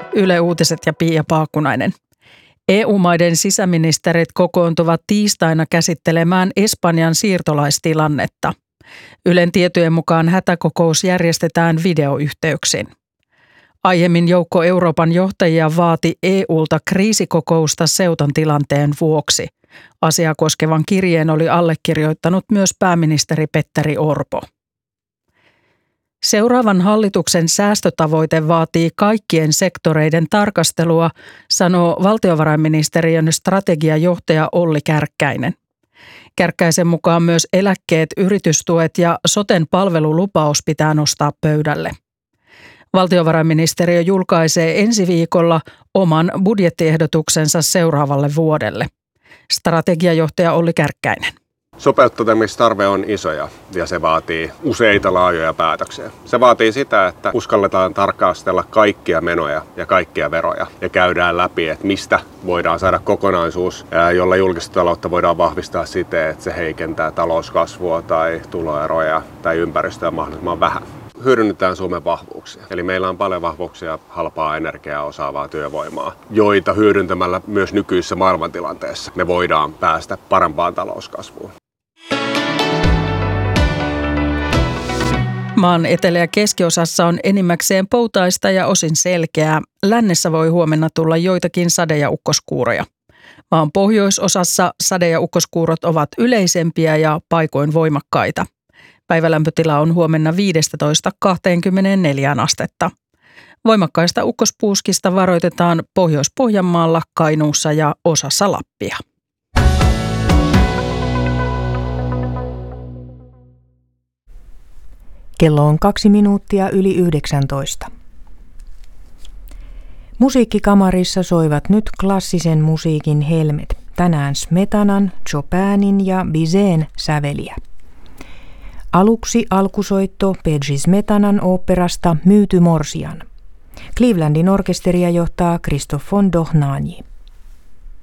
Yle Uutiset ja Pia Paakkunainen. EU-maiden sisäministerit kokoontuvat tiistaina käsittelemään Espanjan siirtolaistilannetta. Ylen tietojen mukaan hätäkokous järjestetään videoyhteyksin. Aiemmin joukko Euroopan johtajia vaati EUlta kriisikokousta Ceutan tilanteen vuoksi. Asiaa koskevan kirjeen oli allekirjoittanut myös pääministeri Petteri Orpo. Seuraavan hallituksen säästötavoite vaatii kaikkien sektoreiden tarkastelua, sanoo valtiovarainministeriön strategiajohtaja Olli Kärkkäinen. Kärkkäisen mukaan myös eläkkeet, yritystuet ja soten palvelulupaus pitää nostaa pöydälle. Valtiovarainministeriö julkaisee ensi viikolla oman budjettiehdotuksensa seuraavalle vuodelle. Strategiajohtaja Olli Kärkkäinen. Sopeuttamistarve on iso ja se vaatii useita laajoja päätöksiä. Se vaatii sitä, että uskalletaan tarkastella kaikkia menoja ja kaikkia veroja ja käydään läpi, että mistä voidaan saada kokonaisuus, jolla julkista taloutta voidaan vahvistaa siten, että se heikentää talouskasvua tai tuloeroja tai ympäristöä mahdollisimman vähän. Hyödynnetään Suomen vahvuuksia. Eli meillä on paljon vahvuuksia, halpaa energiaa, osaavaa työvoimaa, joita hyödyntämällä myös nykyisessä maailmantilanteessa me voidaan päästä parempaan talouskasvuun. Maan etelä- ja keskiosassa on enimmäkseen poutaista ja osin selkeää. Lännessä voi huomenna tulla joitakin sade- ja ukkoskuuroja. Maan pohjoisosassa sade- ja ukkoskuurot ovat yleisempiä ja paikoin voimakkaita. Päivälämpötila on huomenna 15–24 astetta. Voimakkaista ukkospuuskista varoitetaan Pohjois-Pohjanmaalla, Kainuussa ja osassa Lappia. Kello on 8:02. Musiikkikamarissa soivat nyt klassisen musiikin helmet. Tänään Smetanan, Chopinin ja Bizet'n säveliä. Aluksi alkusoitto Pedri Smetanan oopperasta Myyty morsian. Clevelandin orkesteria johtaa Christophe von Dohnanyi.